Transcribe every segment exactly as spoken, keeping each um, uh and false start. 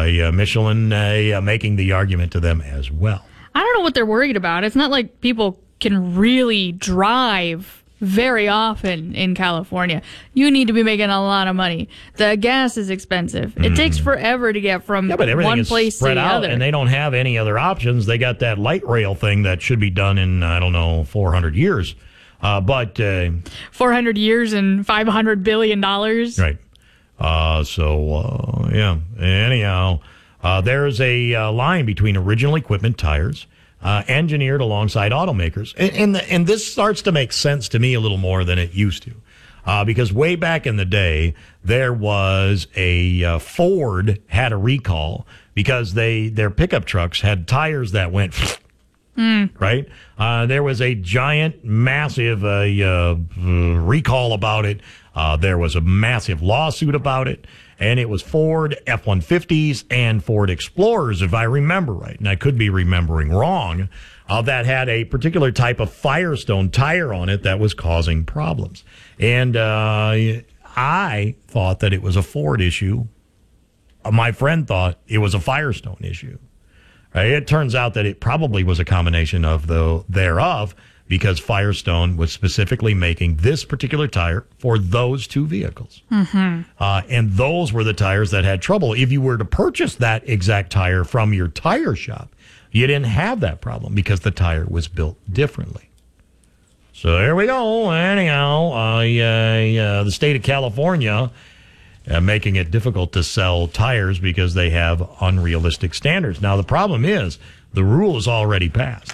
uh, Michelin uh, making the argument to them as well. I don't know what they're worried about. It's not like people can really drive very often in California. You need to be making a lot of money. The gas is expensive. Mm. It takes forever to get from yeah, but one place spread to the out, other. And they don't have any other options. They got that light rail thing that should be done in, I don't know, four hundred years. Uh, but uh, four hundred years and five hundred billion dollars. Right. Uh, so, uh, yeah. Anyhow, uh, there's a uh, line between original equipment tires Uh, engineered alongside automakers. And and, the, and this starts to make sense to me a little more than it used to. Uh, because way back in the day, there was a uh, Ford had a recall because they their pickup trucks had tires that went, mm. right? Uh, there was a giant, massive uh, uh, recall about it. Uh, there was a massive lawsuit about it. And it was Ford F one fifties and Ford Explorers, if I remember right. And I could be remembering wrong. Uh, that had a particular type of Firestone tire on it that was causing problems. And uh, I thought that it was a Ford issue. Uh, my friend thought it was a Firestone issue. Uh, it turns out that it probably was a combination of the thereof, because Firestone was specifically making this particular tire for those two vehicles. Mm-hmm. Uh, and those were the tires that had trouble. If you were to purchase that exact tire from your tire shop, you didn't have that problem because the tire was built differently. So there we go. Anyhow, uh, uh, uh, the state of California uh, making it difficult to sell tires because they have unrealistic standards. Now, the problem is the rule is already passed.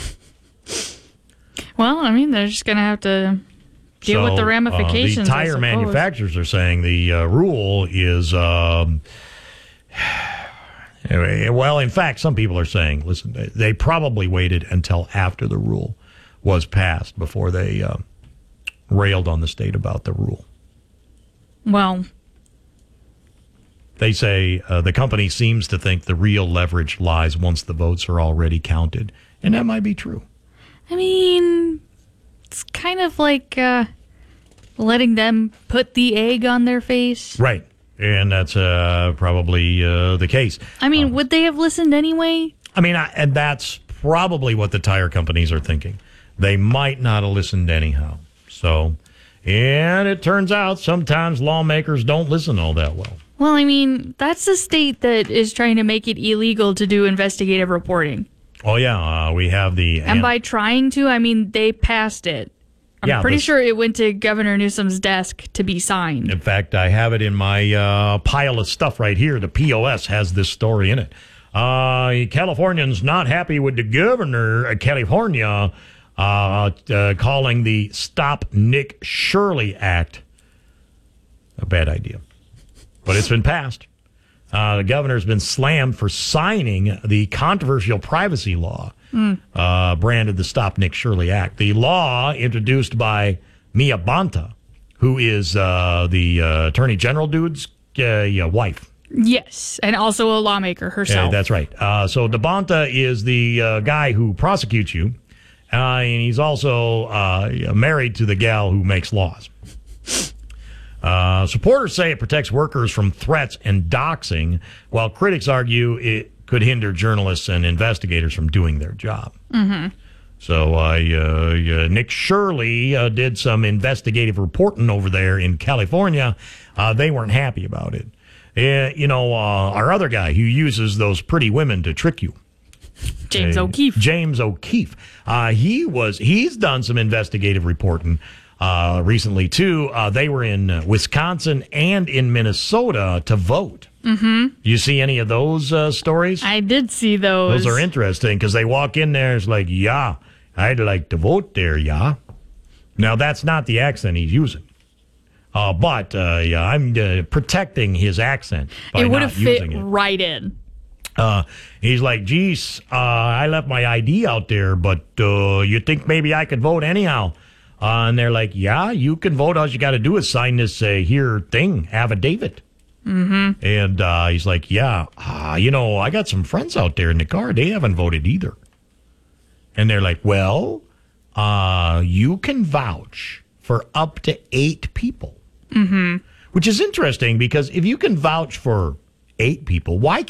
Well, I mean, they're just going to have to deal so, with the ramifications. Uh, the tire manufacturers are saying the uh, rule is, um, well, in fact, some people are saying, listen, they probably waited until after the rule was passed before they uh, railed on the state about the rule. Well, they say uh, the company seems to think the real leverage lies once the votes are already counted. And that might be true. I mean, it's kind of like uh, letting them put the egg on their face. Right. And that's uh, probably uh, the case. I mean, um, would they have listened anyway? I mean, I, and that's probably what the tire companies are thinking. They might not have listened anyhow. So, and it turns out sometimes lawmakers don't listen all that well. Well, I mean, that's the state that is trying to make it illegal to do investigative reporting. Oh, yeah, uh, we have the... And by trying to, I mean, they passed it. I'm yeah, pretty this, sure it went to Governor Newsom's desk to be signed. In fact, I have it in my uh, pile of stuff right here. The P O S has this story in it. Uh, Californians not happy with the governor of California uh, uh, calling the Stop Nick Shirley Act a bad idea. But it's been passed. Uh, the governor's been slammed for signing the controversial privacy law, mm. uh, branded the Stop Nick Shirley Act. The law, introduced by Mia Bonta, who is uh, the uh, Attorney General dude's uh, yeah, wife. Yes, and also a lawmaker herself. Uh, that's right. Uh, so DeBonta is the uh, guy who prosecutes you, uh, and he's also uh, married to the gal who makes laws. Uh, supporters say it protects workers from threats and doxing, while critics argue it could hinder journalists and investigators from doing their job. Mm-hmm. So uh, uh, Nick Shirley uh, did some investigative reporting over there in California. Uh, they weren't happy about it. Uh, you know, uh, our other guy who uses those pretty women to trick you. James uh, O'Keefe. James O'Keefe. Uh, he was, he's done some investigative reporting Uh, recently, too. Uh, they were in uh, Wisconsin and in Minnesota to vote. Mm-hmm. You see any of those uh, stories? I did see those. Those are interesting because they walk in there, it's like, yeah, I'd like to vote there, yeah. Now, that's not the accent he's using. Uh, but, uh, yeah, I'm uh, protecting his accent by it would not have fit using it. right in. Uh, he's like, geez, uh, I left my I D out there, but uh, you think maybe I could vote anyhow? Uh, and they're like, yeah, you can vote. All you got to do is sign this uh, here thing, affidavit. Mm-hmm. And uh, he's like, yeah, uh, you know, I got some friends out there in the car. They haven't voted either. And they're like, well, uh, you can vouch for up to eight people. Mm-hmm. Which is interesting because if you can vouch for eight people, why